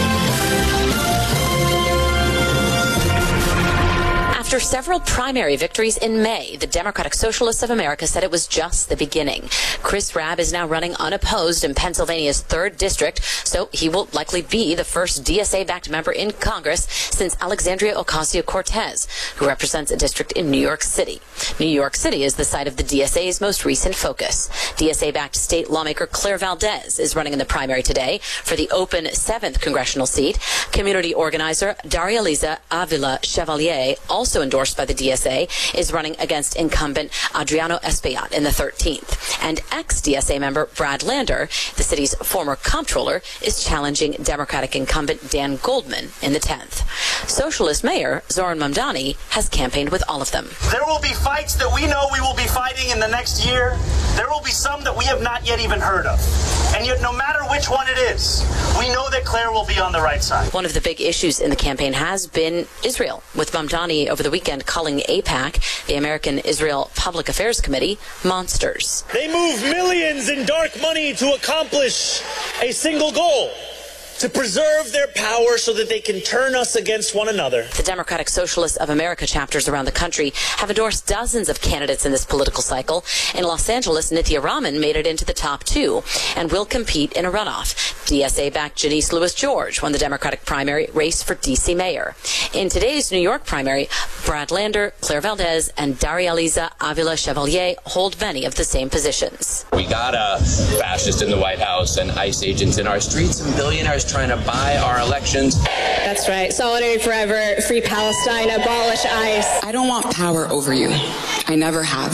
After several primary victories in May, the Democratic Socialists of America said it was just the beginning. Chris Rabb is now running unopposed in Pennsylvania's third district, so he will likely be the first D S A-backed member in Congress since Alexandria Ocasio-Cortez, who represents a district in New York City. New York City is the site of the D S A's most recent focus. D S A-backed state lawmaker Claire Valdez is running in the primary today for the open seventh congressional seat. Community organizer Daria Liza Avila Chevalier, also endorsed by the D S A, is running against incumbent Adriano Espaillat in the thirteenth. And ex-D S A member Brad Lander, the city's former comptroller, is challenging Democratic incumbent Dan Goldman in the tenth. Socialist Mayor Zoran Mamdani has campaigned with all of them.
There will be fights that we know we will be fighting in the next year. There will be some that we have not yet even heard of. And yet, no matter which one it is, we know that Claire will be on the right side.
One of the big issues in the campaign has been Israel, with Mamdani over the weekend calling AIPAC, the American Israel Public Affairs Committee, monsters.
They move millions in dark money to accomplish a single goal: to preserve their power so that they can turn us against one another.
The Democratic Socialists of America chapters around the country have endorsed dozens of candidates in this political cycle. In Los Angeles, Nithya Raman made it into the top two and will compete in a runoff. D S A-backed Janice Lewis-George won the Democratic primary race for D C mayor. In today's New York primary, Brad Lander, Claire Valdez, and Daria Liza Avila Chevalier hold many of the same positions.
We got a fascist in the White House and ICE agents in our streets and billionaires trying to buy our elections.
That's right. Solidarity forever. Free Palestine. Abolish ICE.
I don't want power over you. I never have.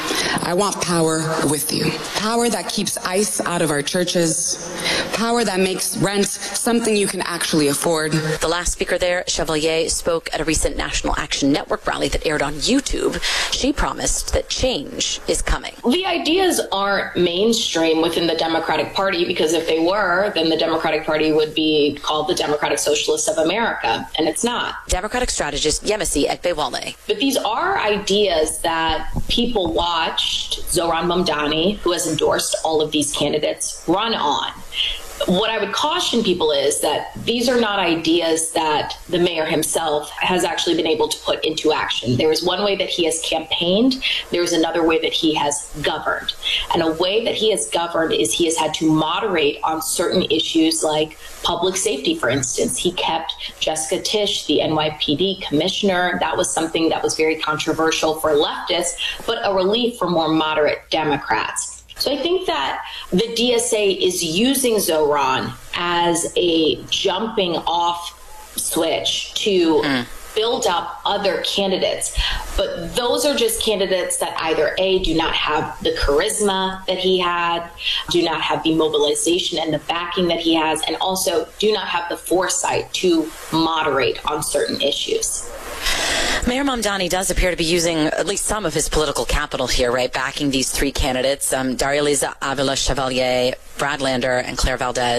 I want power with you. Power that keeps ICE out of our churches. Power that makes rent something you can actually afford.
The last speaker there, Chevalier, spoke at a recent National Action Network rally that aired on YouTube. She promised that change is coming.
The ideas aren't mainstream within the Democratic Party, because if they were, then the Democratic Party would be called the Democratic Socialists of America, and it's not.
Democratic strategist Yemisi Ekbewale.
But these are ideas that people watched Zoran Mamdani, who has endorsed all of these candidates, run on. What I would caution people is that these are not ideas that the mayor himself has actually been able to put into action. There is one way that he has campaigned. There is another way that he has governed. And a way that he has governed is he has had to moderate on certain issues like public safety, for instance. He kept Jessica Tisch, the N Y P D commissioner. That was something that was very controversial for leftists, but a relief for more moderate Democrats. So I think that the D S A is using Zoran as a jumping off switch to mm. build up other candidates. But those are just candidates that either A, do not have the charisma that he had, do not have the mobilization and the backing that he has, and also do not have the foresight to moderate on certain issues.
Mayor Mamdani does appear to be using at least some of his political capital here, right, backing these three candidates, um, Daria Liza Avila Chevalier, Brad Lander, and Claire Valdez.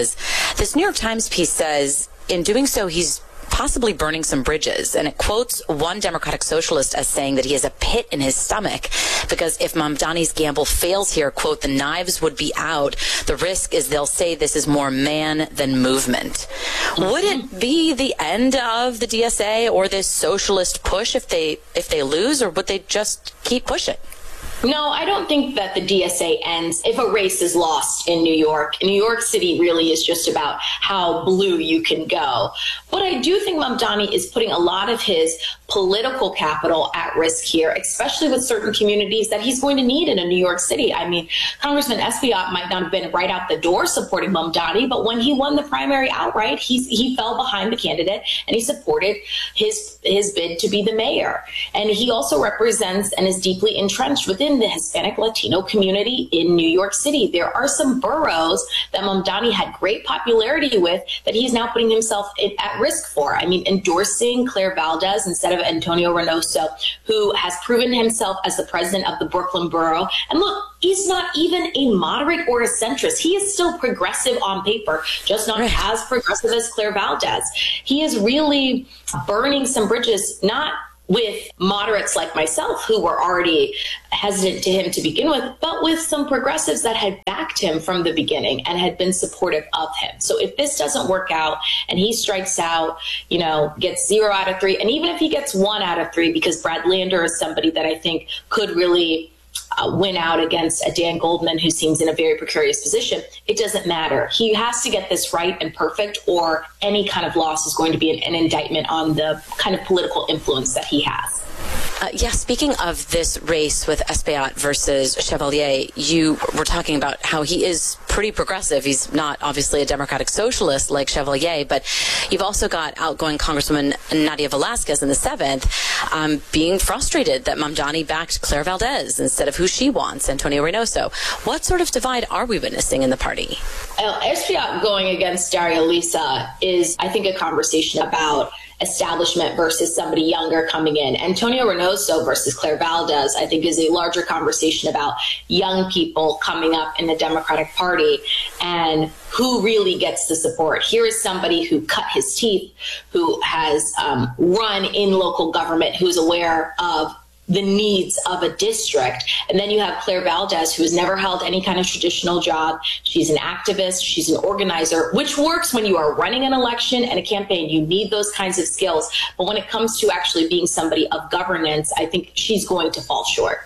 This New York Times piece says in doing so, he's possibly burning some bridges. And it quotes one Democratic socialist as saying that he has a pit in his stomach because if Mamdani's gamble fails here, quote, the knives would be out. The risk is they'll say this is more man than movement. Mm-hmm. Would it be the end of the D S A or this socialist push if they if they lose, or would they just keep pushing?
No, I don't think that the D S A ends if a race is lost in New York. New York City really is just about how blue you can go. But I do think Mamdani is putting a lot of his political capital at risk here, especially with certain communities that he's going to need in a New York City. I mean, Congressman Espaillat might not have been right out the door supporting Mamdani, but when he won the primary outright, he, he fell behind the candidate and he supported his, his bid to be the mayor. And he also represents and is deeply entrenched within the Hispanic Latino community in New York City. There are some boroughs that Mamdani had great popularity with that he's now putting himself at risk for. I mean, endorsing Claire Valdez instead of Antonio Reynoso, who has proven himself as the president of the Brooklyn borough. And look, he's not even a moderate or a centrist. He is still progressive on paper, just not right. as progressive as Claire Valdez. He is really burning some bridges, not with moderates like myself who were already hesitant to him to begin with, but with some progressives that had backed him from the beginning and had been supportive of him. So if this doesn't work out and he strikes out, you know, gets zero out of three, and even if he gets one out of three, because Brad Lander is somebody that I think could really Uh, win out against a Dan Goldman who seems in a very precarious position, it doesn't matter. He has to get this right and perfect, or any kind of loss is going to be an, an indictment on the kind of political influence that he has.
Uh, yeah, speaking of this race with Espaillat versus Chevalier, you were talking about how he is pretty progressive. He's not obviously a Democratic socialist like Chevalier, but you've also got outgoing Congresswoman Nadia Velasquez in the seventh um, being frustrated that Mamdani backed Claire Valdez instead of who she wants, Antonio Reynoso. What sort of divide are we witnessing in the party?
Uh, Espaillat going against Daria Lisa is, I think, a conversation about establishment versus somebody younger coming in. Antonio Reynoso versus Claire Valdez, I think, is a larger conversation about young people coming up in the Democratic Party and who really gets the support. Here is somebody who cut his teeth, who has um, run in local government, who is aware of the needs of a district. And then you have Claire Valdez, who has never held any kind of traditional job. She's an activist. She's an organizer, which works when you are running an election and a campaign. You need those kinds of skills. But when it comes to actually being somebody of governance, I think she's going to fall short.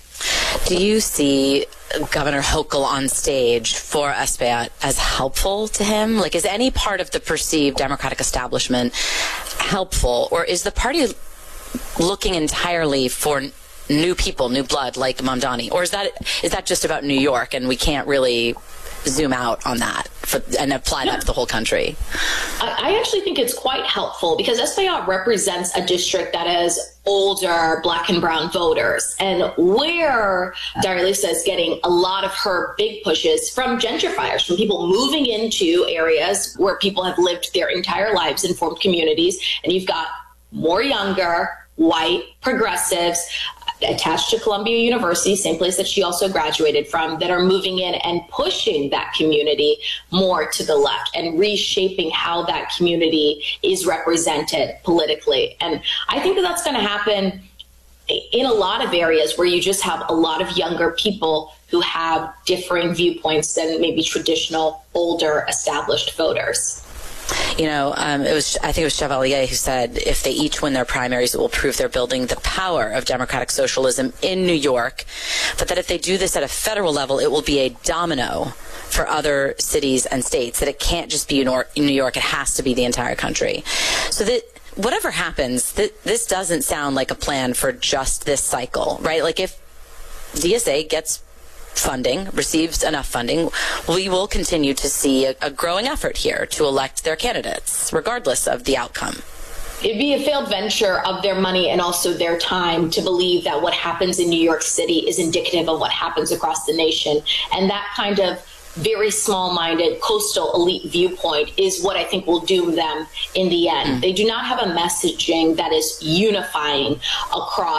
Do you see Governor Hochul on stage for Espaillat as helpful to him? Like, is any part of the perceived Democratic establishment helpful, or is the party looking entirely for new people, new blood like Mamdani? Or is that is that just about New York and we can't really zoom out on that for, and apply that to the whole country?
I actually think it's quite helpful because Espaillat represents a district that has older black and brown voters, and where Daria Lisa is getting a lot of her big pushes from gentrifiers, from people moving into areas where people have lived their entire lives and formed communities, and you've got more younger, white progressives attached to Columbia University, same place that she also graduated from, that are moving in and pushing that community more to the left and reshaping how that community is represented politically. And I think that that's going to happen in a lot of areas where you just have a lot of younger people who have differing viewpoints than maybe traditional, older, established voters.
You know, um, it was, I think it was Chevalier who said if they each win their primaries, it will prove they're building the power of democratic socialism in New York, but that if they do this at a federal level, it will be a domino for other cities and states, that it can't just be New York, it has to be the entire country. So that whatever happens, th- this doesn't sound like a plan for just this cycle, right? Like if D S A gets funding, receives enough funding, we will continue to see a, a growing effort here to elect their candidates, regardless of the outcome.
It'd be a failed venture of their money and also their time to believe that what happens in New York City is indicative of what happens across the nation. And that kind of very small-minded coastal elite viewpoint is what I think will doom them in the end. Mm. They do not have a messaging that is unifying across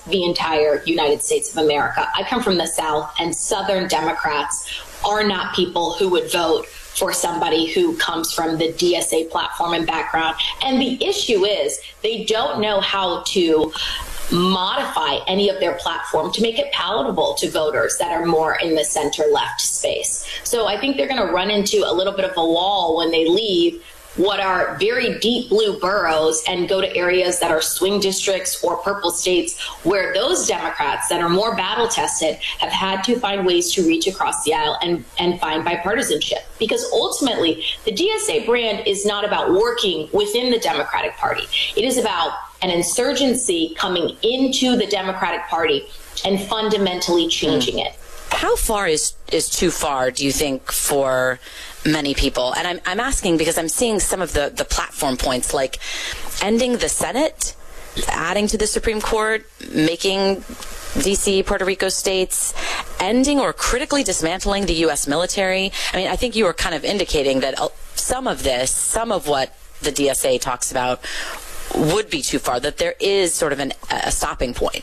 the entire United States of America. I come from the South, and Southern Democrats are not people who would vote for somebody who comes from the D S A platform and background. And the issue is they don't know how to modify any of their platform to make it palatable to voters that are more in the center left space. So I think they're going to run into a little bit of a wall when they leave what are very deep blue boroughs and go to areas that are swing districts or purple states, where those Democrats that are more battle tested have had to find ways to reach across the aisle and, and find bipartisanship. Because ultimately, the D S A brand is not about working within the Democratic Party. It is about an insurgency coming into the Democratic Party and fundamentally changing it.
How far is is too far, do you think, for many people? And I'm I'm asking because I'm seeing some of the, the platform points, like ending the Senate, adding to the Supreme Court, making D C, Puerto Rico states, ending or critically dismantling the U S military. I mean, I think you were kind of indicating that some of this, some of what the D S A talks about would be too far, that there is sort of an, a stopping point.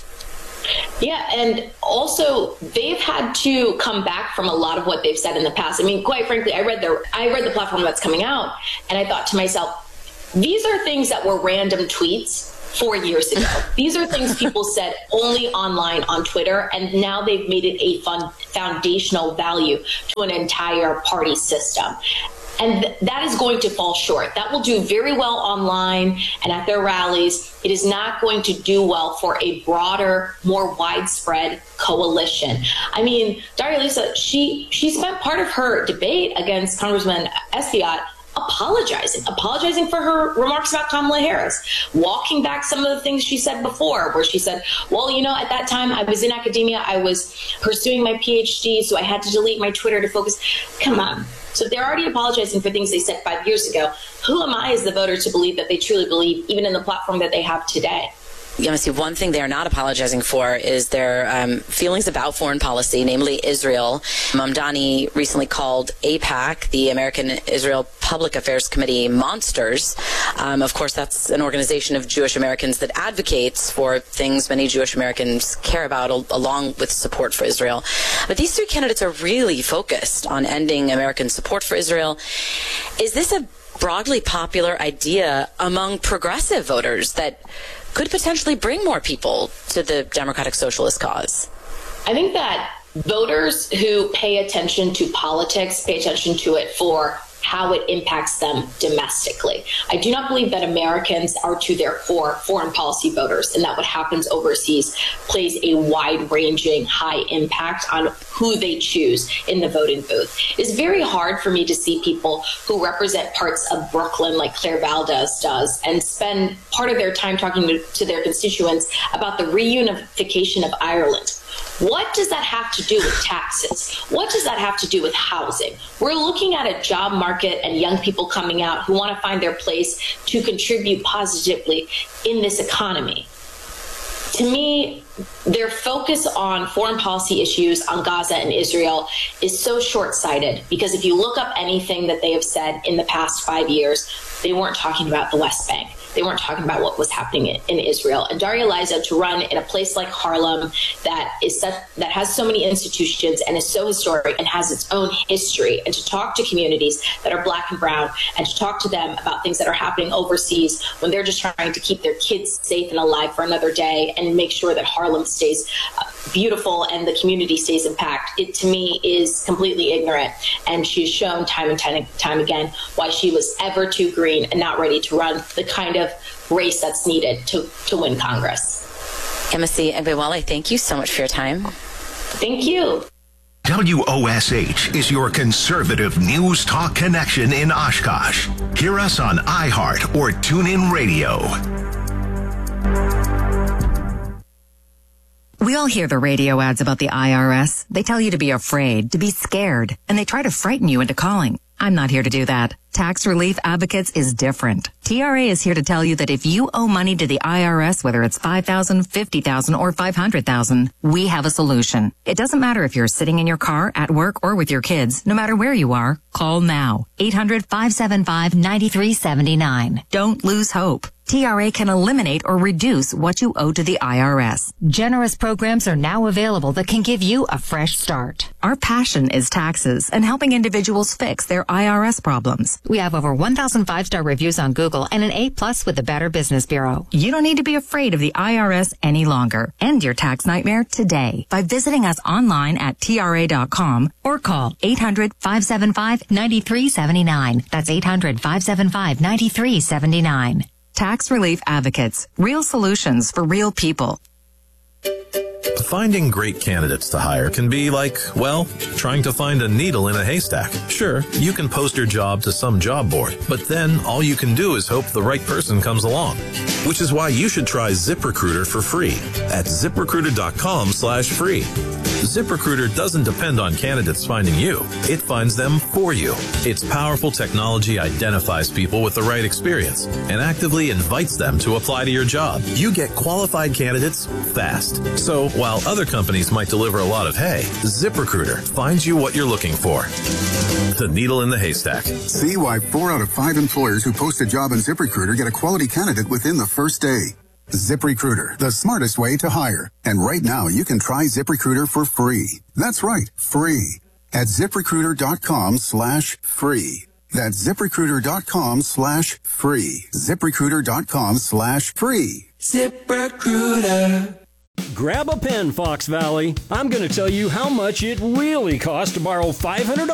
Yeah, and also they've had to come back from a lot of what they've said in the past. I mean, quite frankly, I read the I read the platform that's coming out, and I thought to myself, these are things that were random tweets four years ago. These are things people said only online on Twitter, and now they've made it a fun, foundational value to an entire party system. And th- that is going to fall short. That will do very well online and at their rallies. It is not going to do well for a broader, more widespread coalition. I mean, Daria Lisa, she, she spent part of her debate against Congressman Espaillat apologizing, apologizing for her remarks about Kamala Harris, walking back some of the things she said before, where she said, well, you know, at that time I was in academia, I was pursuing my P H D, so I had to delete my Twitter to focus. Come on. So if they're already apologizing for things they said five years ago, who am I as the voter to believe that they truly believe, even in the platform that they have today?
You know, see, one thing they're not apologizing for is their um, feelings about foreign policy, namely Israel. Mamdani recently called AIPAC, the American Israel Public Affairs Committee, monsters. Um, of course, that's an organization of Jewish Americans that advocates for things many Jewish Americans care about, al- along with support for Israel. But these three candidates are really focused on ending American support for Israel. Is this a broadly popular idea among progressive voters that could potentially bring more people to the Democratic Socialist cause?
I think that voters who pay attention to politics pay attention to it for how it impacts them domestically. I do not believe that Americans are to their core foreign policy voters, and that what happens overseas plays a wide-ranging, high impact on who they choose in the voting booth. It's very hard for me to see people who represent parts of Brooklyn, like Claire Valdez does, and spend part of their time talking to, to their constituents about the reunification of Ireland. What does that have to do with taxes? What does that have to do with housing? We're looking at a job market and young people coming out who want to find their place to contribute positively in this economy. To me, their focus on foreign policy issues on Gaza and Israel is so short-sighted, because if you look up anything that they have said in the past five years, they weren't talking about the West Bank. They weren't talking about what was happening in, in Israel. And Daria Liza, to run in a place like Harlem that is such, that has so many institutions and is so historic and has its own history, and to talk to communities that are black and brown and to talk to them about things that are happening overseas when they're just trying to keep their kids safe and alive for another day and make sure that Harlem stays uh, beautiful and the community stays intact, it to me is completely ignorant. And she's shown time and time, time again why she was ever too green and not ready to run the kind of race that's needed to, to win Congress.
Emisi Egbewale, thank you so much for your time.
Thank you.
W O S H is your conservative news talk connection in Oshkosh. Hear us on iHeart or TuneIn Radio.
We all hear the radio ads about the I R S. They tell you to be afraid, to be scared, and they try to frighten you into calling. I'm not here to do that. Tax Relief Advocates is different. T R A is here to tell you that if you owe money to the I R S, whether it's five thousand dollars, fifty thousand dollars, or five hundred thousand dollars, we have a solution. It doesn't matter if you're sitting in your car, at work, or with your kids. No matter where you are, call now. eight hundred, five seven five, nine three seven nine. Don't lose hope. T R A can eliminate or reduce what you owe to the I R S.
Generous programs are now available that can give you a fresh start.
Our passion is taxes and helping individuals fix their I R S problems.
We have over one thousand five-star reviews on Google and an A plus with the Better Business Bureau.
You don't need to be afraid of the I R S any longer. End your tax nightmare today by visiting us online at T R A dot com or call eight hundred, five seven five, nine three seven nine. That's eight hundred, five seven five, nine three seven nine. Tax Relief Advocates. Real solutions for real people.
Finding great candidates to hire can be like, well, trying to find a needle in a haystack. Sure, you can post your job to some job board, but then all you can do is hope the right person comes along. Which is why you should try ZipRecruiter for free at ZipRecruiter.com slash free. ZipRecruiter doesn't depend on candidates finding you. It finds them for you. Its powerful technology identifies people with the right experience and actively invites them to apply to your job. You get qualified candidates fast. So while other companies might deliver a lot of hay, ZipRecruiter finds you what you're looking for. The needle in the haystack.
See why four out of five employers who post a job on ZipRecruiter get a quality candidate within the first day. ZipRecruiter, the smartest way to hire. And right now, you can try ZipRecruiter for free. That's right, free. At ZipRecruiter.com slash free. That's ZipRecruiter.com slash free. ZipRecruiter.com slash free.
ZipRecruiter. Grab a pen, Fox Valley. I'm going to tell you how much it really costs to borrow five hundred dollars